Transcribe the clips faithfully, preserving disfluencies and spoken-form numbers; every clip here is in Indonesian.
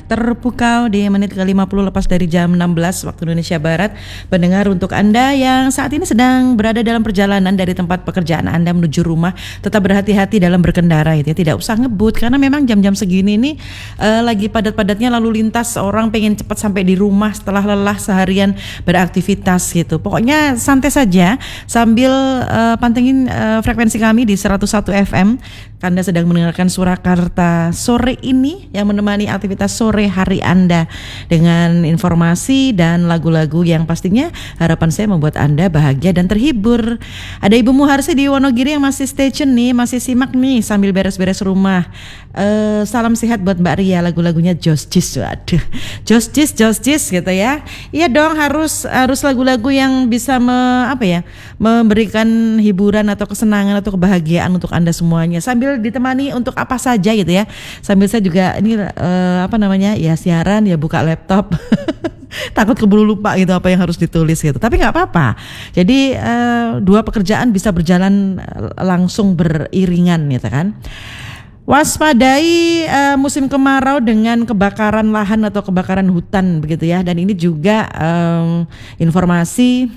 terpukau di menit ke lima puluh lepas dari jam enam belas waktu Indonesia Barat. Pendengar, untuk Anda yang saat ini sedang berada dalam perjalanan dari tempat pekerjaan Anda menuju rumah, tetap berhati-hati dalam berkendara gitu ya. Tidak usah ngebut karena memang jam-jam segini nih uh, lagi padat-padatnya lalu lintas, orang pengen cepat sampai di rumah setelah lelah seharian beraktivitas gitu. Pokoknya santai saja sambil uh, pantengin uh, frekuensi kami di seratus satu F M. Anda sedang mendengarkan Surakarta sore ini yang menemani aktivitas sore hari Anda dengan informasi dan lagu-lagu yang pastinya harapan saya membuat Anda bahagia dan terhibur. Ada Ibu Muharsi di Wonogiri yang masih stay tune nih, masih simak nih sambil beres-beres rumah. Uh, salam sehat buat Mbak Ria, lagu-lagunya Jos Jis, waduh, Jos Jis, Jos Jis gitu ya. Iya dong, harus harus lagu-lagu yang bisa me, apa ya, memberikan hiburan atau kesenangan atau kebahagiaan untuk Anda semuanya. Sambil ditemani untuk apa saja gitu ya. Sambil saya juga ini uh, apa namanya ya siaran ya, buka laptop. Takut keburu lupa gitu apa yang harus ditulis gitu. Tapi nggak apa-apa. Jadi uh, dua pekerjaan bisa berjalan langsung beriringan gitu kan. Waspadai uh, musim kemarau dengan kebakaran lahan atau kebakaran hutan begitu ya. Dan ini juga um, informasi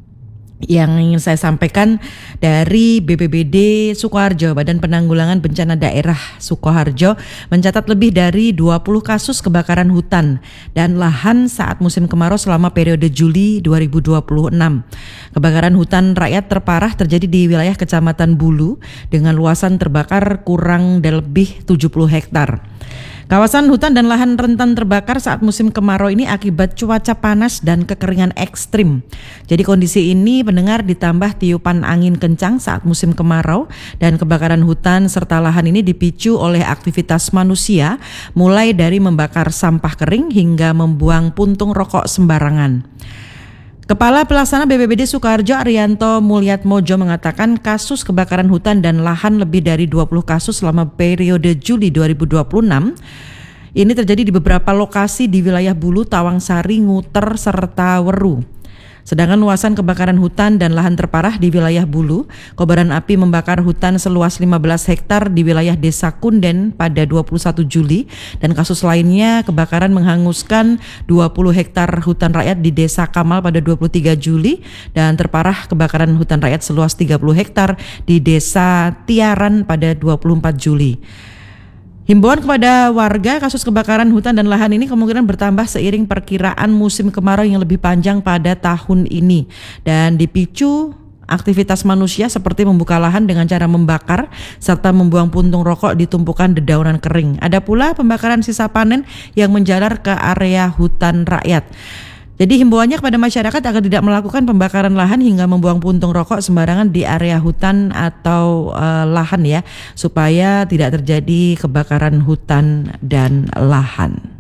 yang ingin saya sampaikan dari B P B D Sukoharjo. Badan Penanggulangan Bencana Daerah Sukoharjo mencatat lebih dari dua puluh kasus kebakaran hutan dan lahan saat musim kemarau selama periode Juli dua ribu dua puluh enam. Kebakaran hutan rakyat terparah terjadi di wilayah Kecamatan Bulu dengan luasan terbakar kurang lebih tujuh puluh hektar. Kawasan hutan dan lahan rentan terbakar saat musim kemarau ini akibat cuaca panas dan kekeringan ekstrim. Jadi kondisi ini pendengar ditambah tiupan angin kencang saat musim kemarau dan kebakaran hutan serta lahan ini dipicu oleh aktivitas manusia, mulai dari membakar sampah kering hingga membuang puntung rokok sembarangan. Kepala Pelaksana B P B D Sukoharjo Arianto Mulyatmojo mengatakan kasus kebakaran hutan dan lahan lebih dari dua puluh kasus selama periode Juli dua ribu dua puluh enam. Ini terjadi di beberapa lokasi di wilayah Bulu, Tawangsari, Nguter, serta Weru. Sedangkan luasan kebakaran hutan dan lahan terparah di wilayah Bulu, kobaran api membakar hutan seluas lima belas hektar di wilayah Desa Kunden pada dua puluh satu Juli, dan kasus lainnya kebakaran menghanguskan dua puluh hektar hutan rakyat di Desa Kamal pada dua puluh tiga Juli, dan terparah kebakaran hutan rakyat seluas tiga puluh hektar di Desa Tiaran pada dua puluh empat Juli. Himbauan kepada warga, kasus kebakaran hutan dan lahan ini kemungkinan bertambah seiring perkiraan musim kemarau yang lebih panjang pada tahun ini dan dipicu aktivitas manusia seperti membuka lahan dengan cara membakar serta membuang puntung rokok di tumpukan dedaunan kering. Ada pula pembakaran sisa panen yang menjalar ke area hutan rakyat. Jadi himbauannya kepada masyarakat agar tidak melakukan pembakaran lahan hingga membuang puntung rokok sembarangan di area hutan atau uh, lahan ya, supaya tidak terjadi kebakaran hutan dan lahan.